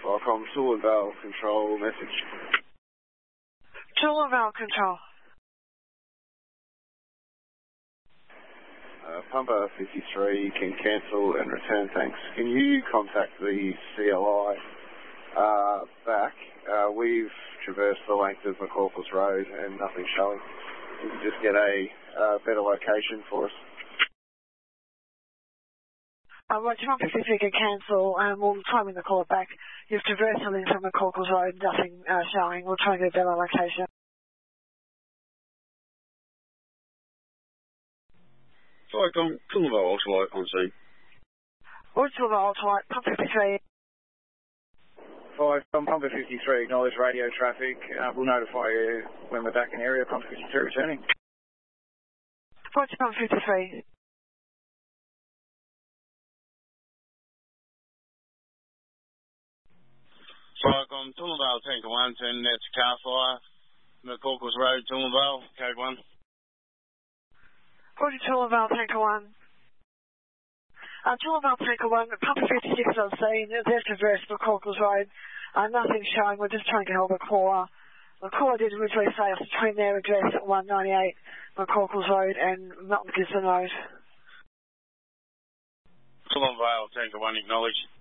Welcome, Tool and Valve Control message. Tool and Valve Control. Pumper 53 can cancel and return, thanks. Can you contact the CLI back? We've traversed the length of McCorkles Road and nothing's showing. You can just get a better location for us. Roger, 153 can cancel and we'll try and win the call back. You've traversed the length of McCorkles Road, nothing showing. We'll try and get a better location. Cyclone, Tullabelle, ultralight on scene. Tullabelle, ultralight, Pump 53. Pumper 53, acknowledge radio traffic. We'll notify you when we're back in area. Pump 53 returning. Roger, Pump 53. Cyclone, Tullabelle, Tanker 1, turning out to car fire. McCorkles Road, Tullabelle, code 1. Roger, Tullabelle, Tanker 1. Tullabelle, Tanker 1, Pump 56 on scene. They've traversed McCorkles Road. Nothing's showing. We're just trying to help a caller. The caller did originally say it's between their address at 198 McCorkles Road and Milton Gisborne Road. Tullabelle, Tanker 1, acknowledge.